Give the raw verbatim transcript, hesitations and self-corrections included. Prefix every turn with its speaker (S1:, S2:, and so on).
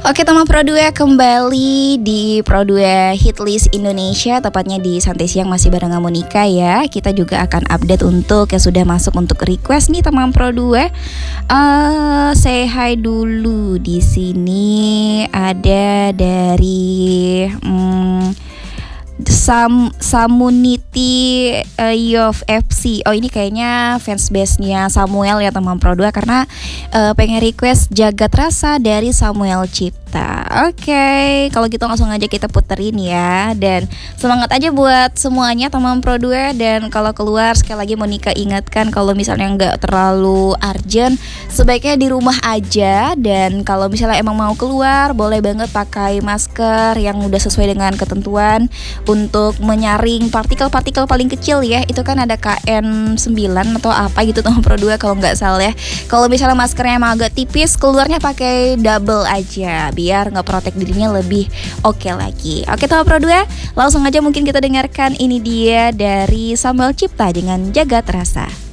S1: Oke teman Pro dua kembali di Pro dua Hitlist Indonesia, tepatnya di Santai Siang masih bareng Monica ya. Kita juga akan update untuk yang sudah masuk untuk request nih teman Pro dua. Uh, say hi dulu di sini ada dari um, Sam Samuniti uh, Yov F C. Oh ini kayaknya fans base-nya Samuel ya teman Pro dua, karena uh, pengen request Jagat Rasa dari Samuel Cipta. Oke, okay. Kalau gitu langsung aja kita puterin ya. Dan semangat aja buat semuanya teman Pro dua. Dan kalau keluar sekali lagi Monica ingatkan, kalau misalnya nggak terlalu urgent sebaiknya di rumah aja. Dan kalau misalnya emang mau keluar boleh banget pakai masker yang udah sesuai dengan ketentuan untuk menyaring partikel-partikel paling kecil ya. Itu kan ada K N sembilan atau apa gitu teman Pro dua kalau nggak salah ya. Kalau misalnya maskernya emang agak tipis, keluarnya pakai double aja biar nge-protect dirinya lebih oke okay lagi. Oke teman Pro dua, langsung aja mungkin kita dengarkan ini dia dari Samuel Cipta dengan Jagat Rasa.